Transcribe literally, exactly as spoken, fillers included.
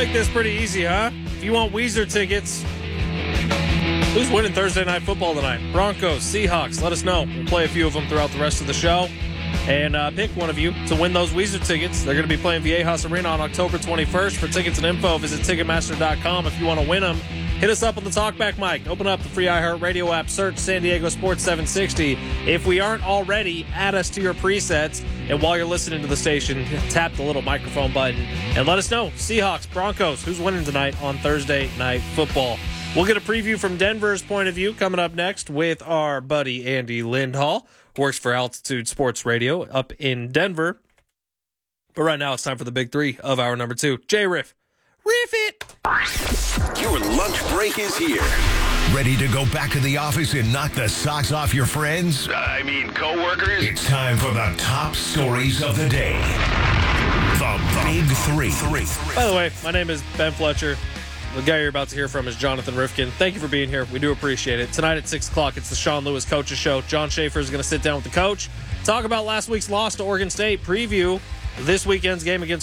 make this pretty easy, huh? If you want Weezer tickets, who's winning Thursday Night Football tonight? Broncos, Seahawks. Let us know. We'll play a few of them throughout the rest of the show. And uh, pick one of you to win those Weezer tickets. They're going to be playing Viejas Arena on October twenty-first. For tickets and info, visit Ticketmaster dot com. If you want to win them, hit us up on the Talkback mic. Open up the free iHeartRadio app. Search San Diego Sports seven sixty. If we aren't already, add us to your presets. And while you're listening to the station, tap the little microphone button and let us know. Seahawks, Broncos, who's winning tonight on Thursday Night Football? We'll get a preview from Denver's point of view coming up next with our buddy Andy Lindhall, who works for Altitude Sports Radio up in Denver. But right now it's time for the big three of hour number two. J-Riff. Riff it! Your lunch break is here. Ready to go back to the office and knock the socks off your friends? I mean, coworkers. It's time for the top stories of the day. The Big Three. By the way, my name is Ben Fletcher. The guy you're about to hear from is Jonathan Rifkin. Thank you for being here. We do appreciate it. Tonight at six o'clock, it's the Sean Lewis Coaches Show. John Schaefer is going to sit down with the coach, talk about last week's loss to Oregon State, preview this weekend's game against